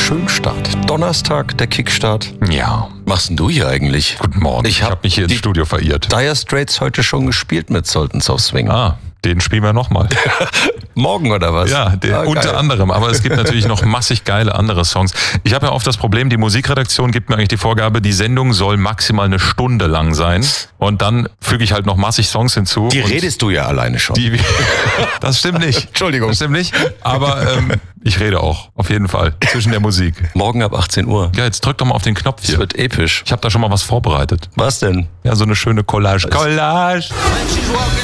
Schönstart. Donnerstag, der Kickstart. Ja. Was machst denn du hier eigentlich? Guten Morgen. Ich hab mich hier ins Studio verirrt. Dire Straits heute schon gespielt mit Sultans of Swing. Den spielen wir nochmal. Morgen oder was? Ja, unter anderem. Aber es gibt natürlich noch massig geile andere Songs. Ich habe ja oft das Problem, die Musikredaktion gibt mir eigentlich die Vorgabe, die Sendung soll maximal eine Stunde lang sein. Und dann füge ich halt noch massig Songs hinzu. Die redest du ja alleine schon. Das stimmt nicht. Entschuldigung. Das stimmt nicht. Aber ich rede auch. Auf jeden Fall. Zwischen der Musik. Morgen ab 18 Uhr. Ja, jetzt drück doch mal auf den Knopf hier. Das wird episch. Ich habe da schon mal was vorbereitet. Was denn? Ja, so eine schöne Collage. Collage!